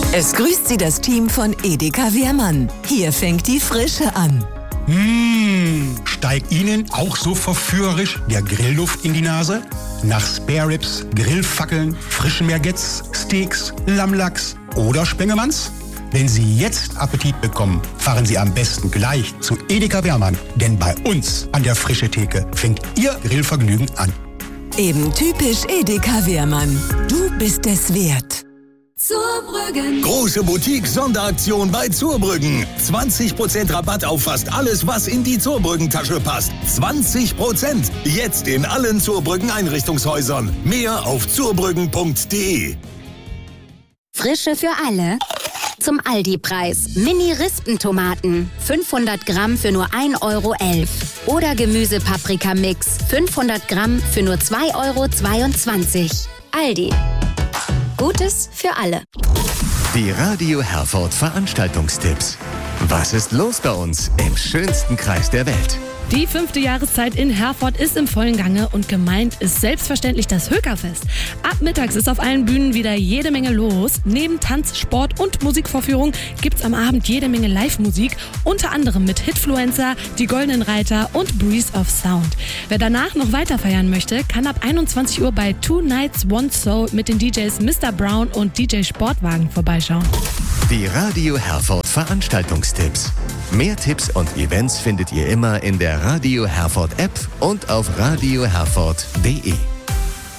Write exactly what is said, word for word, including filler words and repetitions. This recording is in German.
Es grüßt Sie das Team von Edeka Wehrmann. Hier fängt die Frische an. Mmh, steigt Ihnen auch so verführerisch der Grillduft in die Nase? Nach Spare Ribs, Grillfackeln, frischen Merguez, Steaks, Lammlachs oder Spengemanns? Wenn Sie jetzt Appetit bekommen, fahren Sie am besten gleich zu Edeka Wehrmann. Denn bei uns an der Frische Theke fängt Ihr Grillvergnügen an. Eben typisch Edeka Wehrmann. Du bist es wert. Zurbrüggen. Große Boutique-Sonderaktion bei Zurbrüggen. zwanzig Prozent Rabatt auf fast alles, was in die Zurbrüggen-Tasche passt. zwanzig Prozent. Jetzt in allen Zurbrüggen-Einrichtungshäusern. Mehr auf zurbrüggen punkt de. Frische für alle. Zum Aldi-Preis. Mini-Rispentomaten. fünfhundert Gramm für nur ein Euro elf. Oder Gemüse-Paprika-Mix. fünfhundert Gramm für nur zwei Euro zweiundzwanzig. Aldi. Gutes für alle. Die Radio Herford Veranstaltungstipps. Was ist los bei uns im schönsten Kreis der Welt? Die fünfte Jahreszeit in Herford ist im vollen Gange und gemeint ist selbstverständlich das Hökerfest. Ab mittags ist auf allen Bühnen wieder jede Menge los. Neben Tanz, Sport und Musikvorführung gibt's am Abend jede Menge Live-Musik, unter anderem mit Hitfluencer, die Goldenen Reiter und Breeze of Sound. Wer danach noch weiter feiern möchte, kann ab einundzwanzig Uhr bei Two Nights One Soul mit den D Js Mister Brown und D J Sportwagen vorbeischauen. Die Radio Herford Veranstaltungstipps. Mehr Tipps und Events findet ihr immer in der Radio Herford App und auf radio herford punkt de.